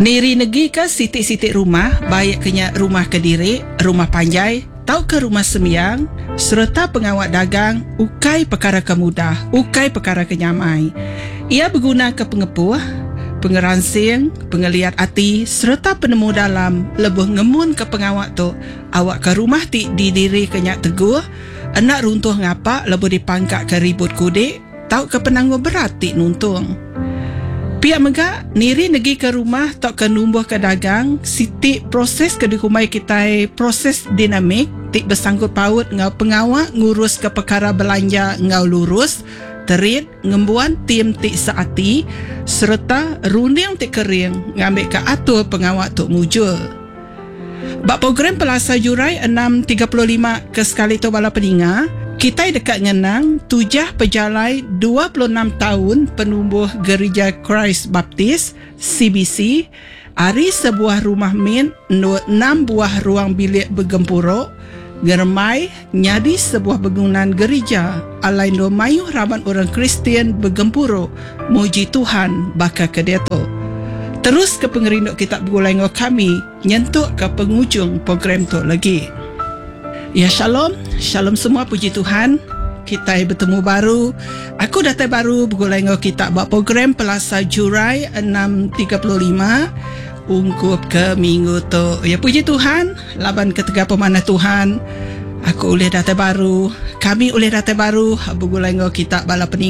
Niri negi ke sitik-sitik rumah, baik kenya rumah Kediri, rumah Panjai, tau ke rumah Semiang, serta pengawat dagang, ukai perkara kemudah, ukai perkara kenyamai. Ia berguna ke pengepuh, pengeransing, pengeliat hati, serta penemu dalam, lebih ngemun ke pengawat tu, awak ke rumah ti didiri kenyak teguh, anak runtuh ngapak, lebih dipangkat ke ribut kudik, tau ke penangguh berat ti nuntung. Pihak megak, niri negi ke rumah tak ke numbuh ke dagang, sitik proses ke dikumai kita proses dinamik, tik bersangkut paut ngau pengawak ngurus ke perkara belanja ngau lurus, terit, ngembuan tim tik seati, serta runding tik kering, ngambil ke atur pengawak tuk mujul. Bak program Pelasa Jurai 635 ke sekali tu bala peninga, kita dekat ngenang tujah pejalai 26 tahun penumbuh Gereja Christ Baptist CBC, hari sebuah rumah min 6 buah ruang bilik bergempuruk, germai nyadi sebuah bangunan gereja alai do mayuh raban orang Kristian bergempuruk muji Tuhan baka kedeto. Terus ke pengerinduk kitab Bugulengo kami nyentuk ke penghujung program tu lagi. Ya shalom, shalom semua, puji Tuhan. Kita bertemu baru. Aku datang baru Bugulengo kita buat program Pelasa Jurai 635 ungkup ke minggu tu. Ya puji Tuhan, laban ketiga pemanah Tuhan. Aku boleh datang baru, kami boleh datang baru Bugulengo kita bala pening